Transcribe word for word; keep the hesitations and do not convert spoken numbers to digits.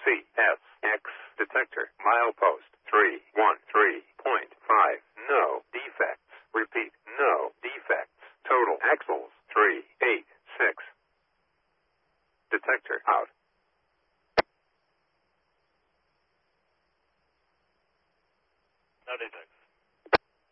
C S X detector. Milepost three one three point five. No defects. Repeat. No defects. Total axles three eight six. Detector out. No defects.